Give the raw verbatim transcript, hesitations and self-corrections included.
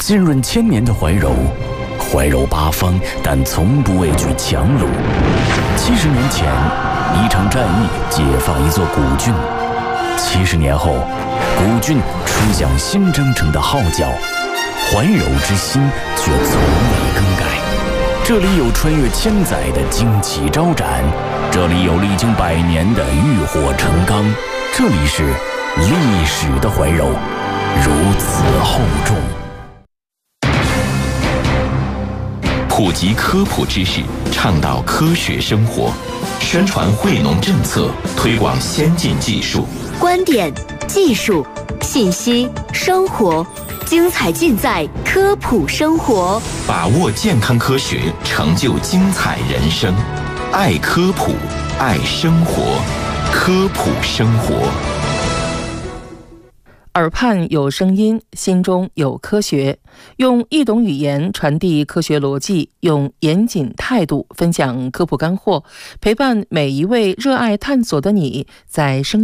浸润千年的怀柔，怀柔八方，但从不畏惧强虏。七十年前，一场战役解放一座古郡；七十年后，古郡吹响新征程的号角，怀柔之心却从未更改。这里有穿越千载的旌旗招展，这里有历经百年的浴火成钢，这里是历史的怀柔，如此厚重。 普及科普知识，倡导科学生活，宣传惠农政策，推广先进技术。 观点、技术、信息、生活，精彩尽在科普生活。 把握健康科学，成就精彩人生。爱科普，爱生活，科普生活。 耳畔有声音，心中有科学，用易懂语言传递科学逻辑，用严谨态度分享科普干货，陪伴每一位热爱探索的你，在声